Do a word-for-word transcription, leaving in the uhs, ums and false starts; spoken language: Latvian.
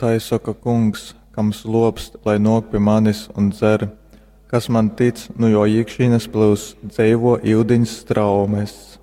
Tai saka kungs, kam slopst, lai nok pie manis un dzer. Kas man tic, nu jo iekšīnes plūs, dzeivo ildiņas straumes.